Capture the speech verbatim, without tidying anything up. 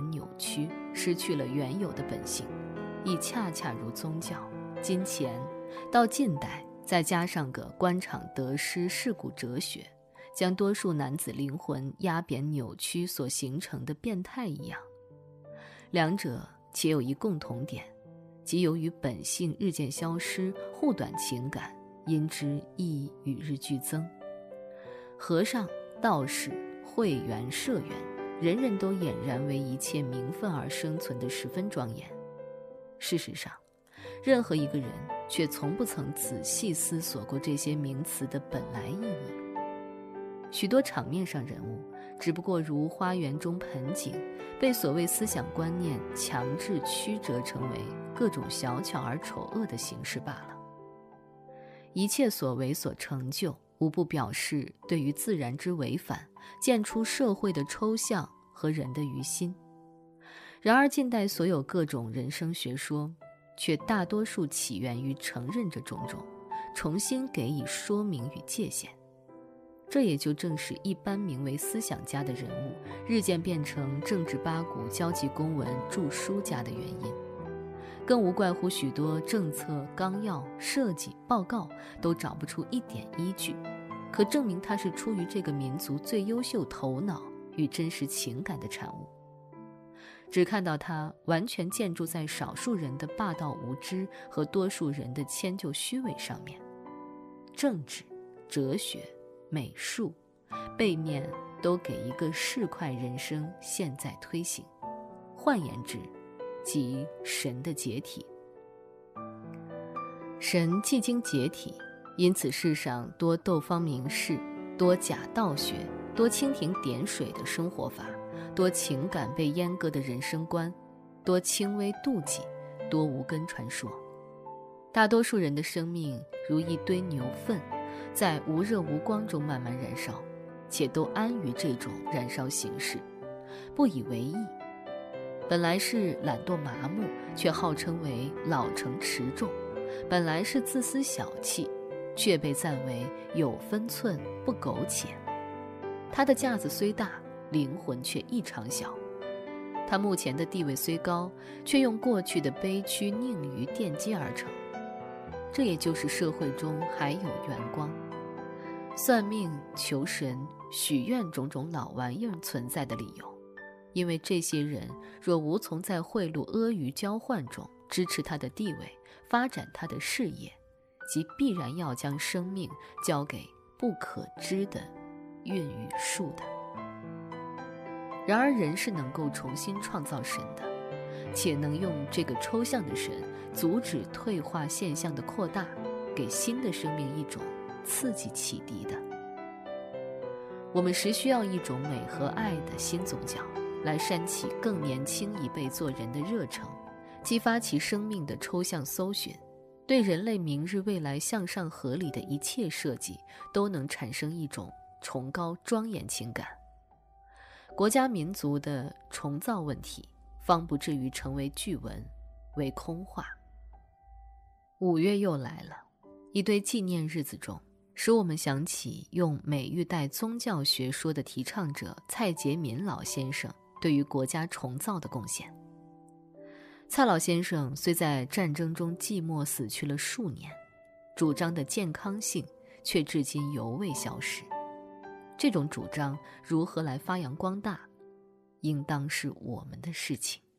扭曲，失去了原有的本性，亦恰恰如宗教、金钱，到近代再加上个官场得失世故哲学，将多数男子灵魂压扁扭曲所形成的变态一样。两者且有一共同点，即由于本性日渐消失，护短情感因之亦与日俱增。和尚、道士、会员、社员，人人都俨然为一切名分而生存得十分庄严。事实上，任何一个人却从不曾仔细思索过这些名词的本来意义。许多场面上人物只不过如花园中盆景，被所谓思想观念强制曲折成为各种小巧而丑恶的形式罢了。一切所为所成就，无不表示对于自然之违反，见出社会的抽象和人的于心。然而近代所有各种人生学说，却大多数起源于承认这种种，重新给予说明与界限。这也就正是一般名为思想家的人物日渐变成政治八股、交际公文、著书家的原因。更无怪乎许多政策、纲要、设计、报告都找不出一点依据，可证明它是出于这个民族最优秀头脑与真实情感的产物。只看到它完全建筑在少数人的霸道无知和多数人的迁就虚伪上面。政治、哲学、美术，背面都给一个市侩人生现在推行，换言之，即神的解体。神既经解体，因此世上多斗方明士，多假道学，多蜻蜓点水的生活法，多情感被阉割的人生观，多轻微妒忌，多无根传说。大多数人的生命如一堆牛粪，在无热无光中慢慢燃烧，且都安于这种燃烧形式，不以为意。本来是懒惰麻木，却号称为老成持重；本来是自私小气，却被赞为有分寸不苟且。他的架子虽大，灵魂却异常小。他目前的地位虽高，却用过去的悲屈佞愚奠基而成。这也就是社会中还有圆光，算命、求神、许愿种种老玩意儿存在的理由。因为这些人若无从在贿赂阿谀交换中支持他的地位，发展他的事业，即必然要将生命交给不可知的运与术的。然而人是能够重新创造神的，且能用这个抽象的神阻止退化现象的扩大，给新的生命一种刺激启迪的。我们实需要一种美和爱的新宗教，来煽起更年轻一辈做人的热诚，激发其生命的抽象搜寻，对人类明日未来向上合理的一切设计都能产生一种崇高庄严情感。国家民族的重造问题方不至于成为句文，为空话。五月又来了，一堆纪念日子中，使我们想起用美育代宗教学说的提倡者蔡洁民老先生对于国家重造的贡献。蔡老先生虽在战争中寂寞死去了数年，主张的健康性却至今犹未消失。这种主张如何来发扬光大，应当是我们的事情。